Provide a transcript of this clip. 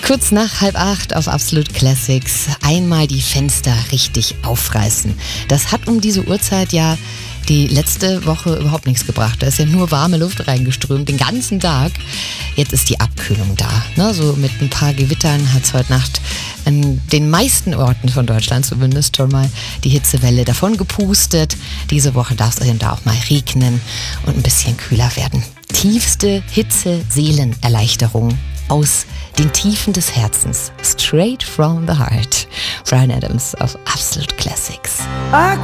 Kurz nach 7:30 auf Absolute Classics. Einmal die Fenster richtig aufreißen. Das hat um diese Uhrzeit ja die letzte Woche überhaupt nichts gebracht. Da ist ja nur warme Luft reingeströmt, den ganzen Tag. Jetzt ist die Abkühlung da. Ne? So mit ein paar Gewittern hat es heute Nacht an den meisten Orten von Deutschland zumindest schon mal die Hitzewelle davon gepustet. Diese Woche darf es da auch mal regnen und ein bisschen kühler werden. Tiefste Hitze-Seelenerleichterung aus den Tiefen des Herzens. Straight from the heart. Bryan Adams auf Absolute Classics. I